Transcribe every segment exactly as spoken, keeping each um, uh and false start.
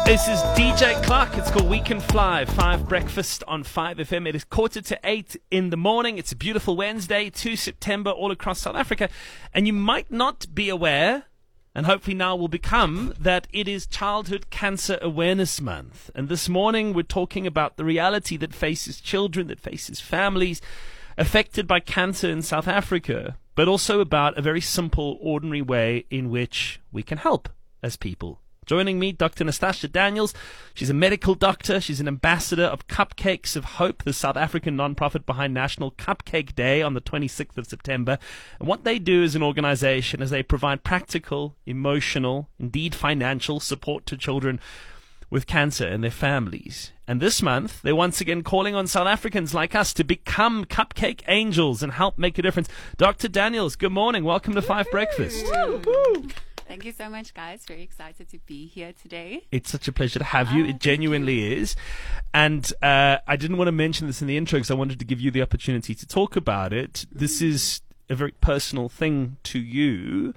This is D J Clark. It's called We Can Fly. Five Breakfast on five F M. It is quarter to eight in the morning. It's a beautiful Wednesday, the second of September, all across South Africa. And you might not be aware, and hopefully now will become, that it is Childhood Cancer Awareness Month. And this morning we're talking about the reality that faces children, that faces families affected by cancer in South Africa, but also about a very simple, ordinary way in which we can help as people. Joining me, Doctor Nastasia Daniels. She's a medical doctor. She's an ambassador of Cupcakes of Hope, the South African nonprofit behind National Cupcake Day on the twenty-sixth of September. And what they do as an organization is they provide practical, emotional, indeed financial support to children with cancer and their families. And this month, they're once again calling on South Africans like us to become cupcake angels and help make a difference. Doctor Daniels, good morning. Welcome to Five Breakfast. Woo-hoo. Thank you so much, guys. Very excited to be here today. It's such a pleasure to have you. Uh, it genuinely is. And uh, I didn't want to mention this in the intro because I wanted to give you the opportunity to talk about it. This is a very personal thing to you.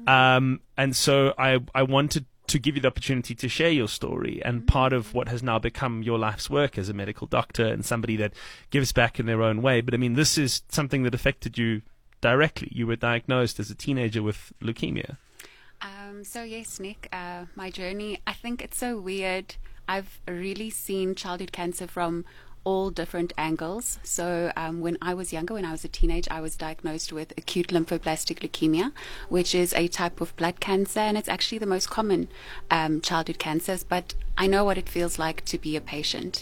Um, and so I, I wanted to give you the opportunity to share your story and part of what has now become your life's work as a medical doctor and somebody that gives back in their own way. But I mean, this is something that affected you directly. You were diagnosed as a teenager with leukemia. Um, so yes, Nick, uh, my journey, I think it's so weird. I've really seen childhood cancer from all different angles. So um, when I was younger, when I was a teenager, I was diagnosed with acute lymphoblastic leukemia, which is a type of blood cancer, and it's actually the most common um, childhood cancers. But I know what it feels like to be a patient.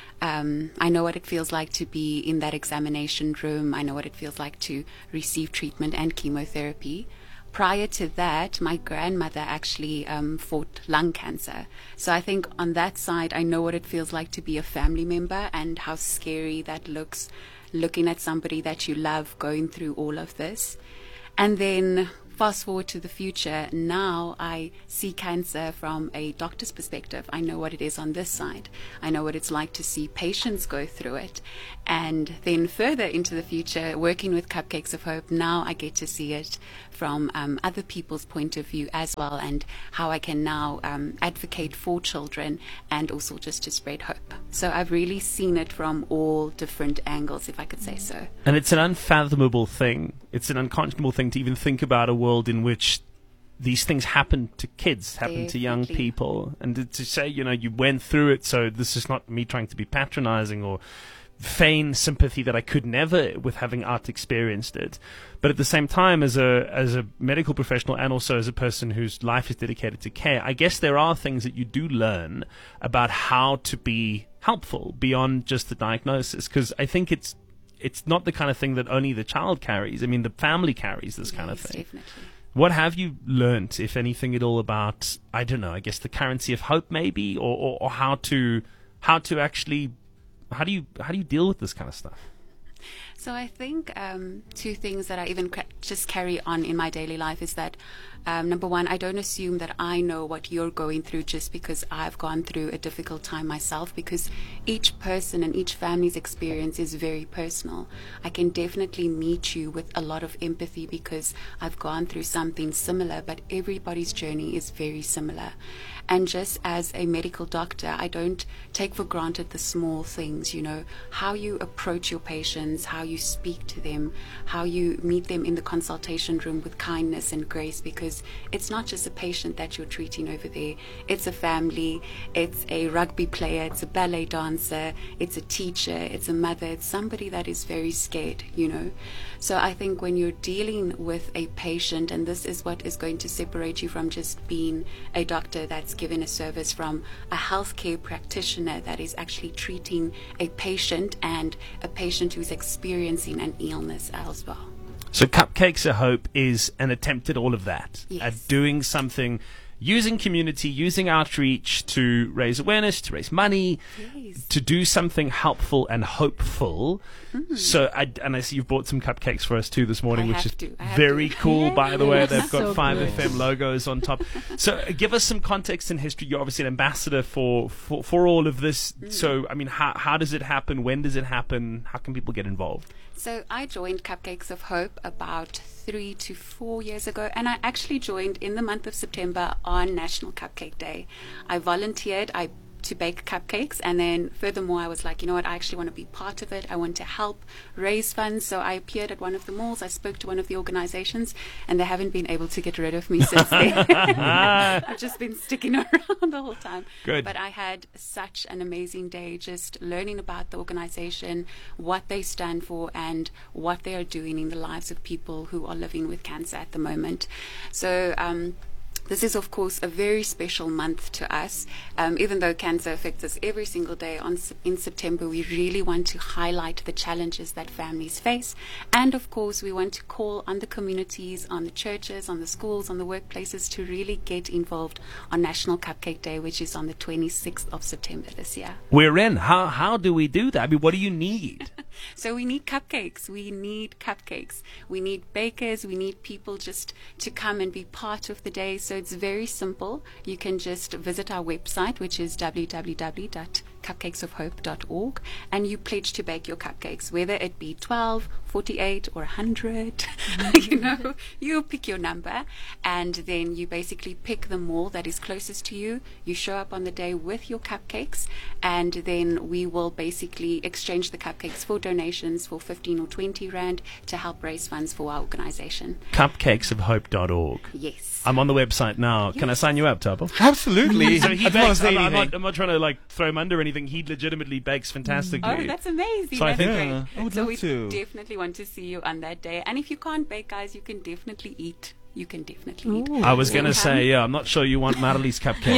Um, I know what it feels like to be in that examination room. I know what it feels like to receive treatment and chemotherapy. Prior to that, my grandmother actually um, fought lung cancer. So I think on that side, I know what it feels like to be a family member and how scary that looks, looking at somebody that you love going through all of this. And then fast forward to the future, now I see cancer from a doctor's perspective. I know what it is on this side. I know what it's like to see patients go through it. And then further into the future, working with Cupcakes of Hope, now I get to see it from um, other people's point of view as well, and how I can now um, advocate for children and also just to spread hope. So I've really seen it from all different angles, if I could say so. And it's an unfathomable thing. It's an unconscionable thing to even think about a world in which these things happen to kids, happen Definitely. to young people. And to, to say, you know, you went through it, so this is not me trying to be patronizing or feign sympathy that I could never with having art experienced it. But at the same time, as a as a medical professional and also as a person whose life is dedicated to care, I guess there are things that you do learn about how to be helpful beyond just the diagnosis. Because I think it's it's not the kind of thing that only the child carries. I mean, the family carries this Yes, kind of thing. Definitely. What have you learnt, if anything at all, about, I don't know, I guess the currency of hope maybe, or, or, or how to how to actually How do you how do you deal with this kind of stuff? So I think um, two things that I even ca- just carry on in my daily life is that, um, number one, I don't assume that I know what you're going through just because I've gone through a difficult time myself, because each person and each family's experience is very personal. I can definitely meet you with a lot of empathy because I've gone through something similar, but everybody's journey is very similar. And just as a medical doctor, I don't take for granted the small things, you know, how you approach your patients, how you speak to them, how you meet them in the consultation room with kindness and grace, because it's not just a patient that you're treating over there. It's a family, it's a rugby player, it's a ballet dancer, it's a teacher, it's a mother, it's somebody that is very scared, you know. So I think when you're dealing with a patient, and this is what is going to separate you from just being a doctor that's given a service from a healthcare practitioner that is actually treating a patient and a patient who's experiencing an illness as well. So Cupcakes of Hope is an attempt at all of that, Yes. at doing something, using community, using outreach to raise awareness, to raise money, Yes. Yes. to do something helpful and hopeful. Mm. So, I, and I see you've brought some cupcakes for us too this morning, I which have is to. I have very to. cool, by the way. They've got So five good. F M logos on top. So, uh, give us some context and history. You're obviously an ambassador for, for, for all of this. Mm. So, I mean, how, how does it happen? When does it happen? How can people get involved? So I joined Cupcakes of Hope about three to four years ago, and I actually joined in the month of September on National Cupcake Day. I volunteered. I to bake cupcakes, and then furthermore I was like, you know what, I actually want to be part of it. I want to help raise funds. So I appeared at one of the malls. I spoke to one of the organizations, and they haven't been able to get rid of me since then. I've just been sticking around the whole time. Good. But I had such an amazing day just learning about the organization, what they stand for, and what they are doing in the lives of people who are living with cancer at the moment. So um this is, of course, a very special month to us. Um, even though cancer affects us every single day on, in September, we really want to highlight the challenges that families face. And, of course, we want to call on the communities, on the churches, on the schools, on the workplaces to really get involved on National Cupcake Day, which is on the twenty-sixth of September this year. We're in. How, how do we do that? I mean, what do you need? So we need cupcakes. We need cupcakes. We need bakers. We need people just to come and be part of the day. So it's very simple. You can just visit our website, which is w w w dot cupcakes of hope dot org, and you pledge to bake your cupcakes, whether it be twelve, forty-eight, or one hundred. You know, you pick your number, and then you basically pick the mall that is closest to you. You show up on the day with your cupcakes, and then we will basically exchange the cupcakes for donations for fifteen or twenty rand to help raise funds for our organization. cupcakes of hope dot org. Yes. I'm on the website now. Can I Yes. sign you up, Tabo? Absolutely. So he I don't want bakes. to say I'm, I'm, anything. not, I'm not trying to like throw him under anything. He legitimately bakes fantastically. Oh, that's amazing. So I That's think- great. Yeah, I would so love we to. definitely want to see you on that day. And if you can't bake, guys, you can definitely eat. You can definitely eat. I was going to Okay. say, yeah, I'm not sure you want Marley's cupcake.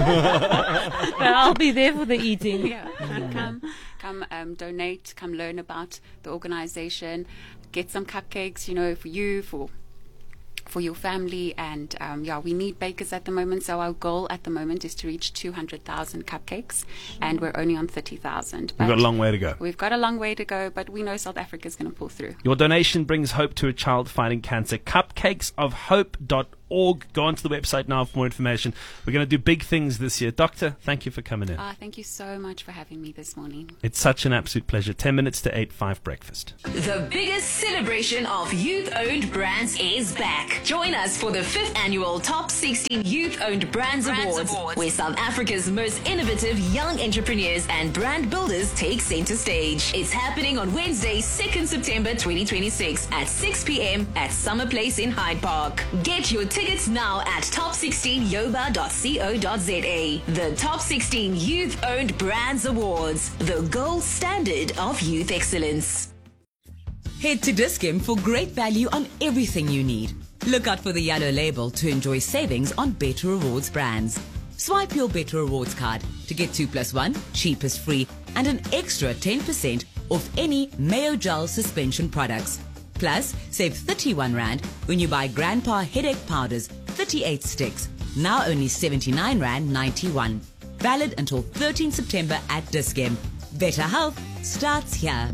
Yeah. But I'll be there for the eating. Yeah, come, come, um, donate, come learn about the organization, get some cupcakes, you know, for you, for for your family, and um, yeah, we need bakers at the moment. So our goal at the moment is to reach two hundred thousand cupcakes, and we're only on thirty thousand. We've got a long way to go. We've got a long way to go, but we know South Africa is going to pull through. Your donation brings hope to a child fighting cancer. cupcakes of hope dot org. Go onto the website now for more information. We're going to do big things this year. Doctor, thank you for coming in. Ah, thank you so much for having me this morning. It's such an absolute pleasure. Ten minutes to eight, five breakfast. The biggest celebration of youth-owned brands is back. Join us for the fifth annual Top sixteen Youth-Owned Brands, Brands Awards, Awards. where South Africa's most innovative young entrepreneurs and brand builders take center stage. It's happening on Wednesday, second September twenty twenty-six at six p.m. at Summer Place in Hyde Park. Get your tickets now at top sixteen yoba dot co dot za. The Top sixteen Youth-Owned Brands Awards, the gold standard of youth excellence. Head to Dis-Chem for great value on everything you need. Look out for the yellow label to enjoy savings on Better Rewards brands. Swipe your Better Rewards card to get two plus one, cheapest free, and an extra ten percent off any Mayo Gel suspension products. Plus, save thirty-one rand when you buy Grandpa Headache Powders, thirty-eight sticks, now only seventy-nine rand ninety-one. Valid until thirteenth September at Dis-Chem. Better health starts here.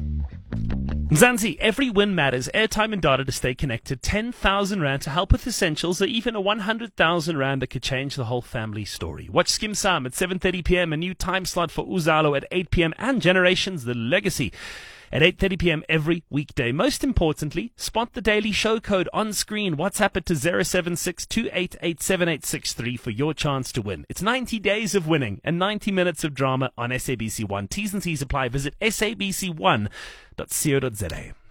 Mzansi, every win matters. Airtime and data to stay connected. ten thousand rand to help with essentials, or even a one hundred thousand rand that could change the whole family story. Watch Skim Sam at seven thirty p.m. A new time slot for Uzalo at eight p.m. and Generations, The Legacy at eight thirty p.m. every weekday. Most importantly, spot the daily show code on screen. WhatsApp it to zero seven six two eight eight seven eight six three for your chance to win. It's ninety days of winning and ninety minutes of drama on S A B C one. T's and C's apply. Visit s a b c one dot co dot za.